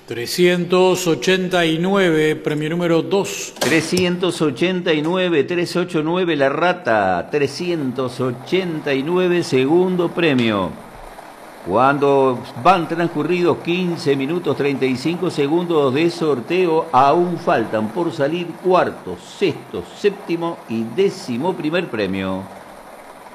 389, premio número 2. 389, 389, la rata. 389, segundo premio. Cuando van transcurridos 15 minutos 35 segundos de sorteo, aún faltan por salir cuarto, sexto, séptimo y décimo primer premio.